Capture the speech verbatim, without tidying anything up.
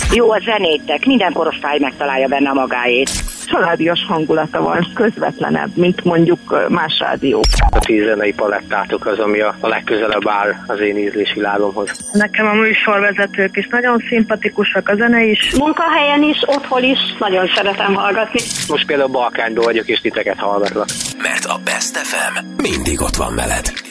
Jó a zenétek, minden korosztály megtalálja benne a magáét. Családias hangulata van, közvetlenebb, mint mondjuk más rádió. A ti zenei palettátok az, ami a legközelebb áll az én ízlésvilágomhoz. Nekem a műsorvezetők is nagyon szimpatikusak, a zene is. Munkahelyen is, otthon is nagyon szeretem hallgatni. Most például Balkányban vagyok, és titeket hallgatlak. Mert a Best ef em mindig ott van veled.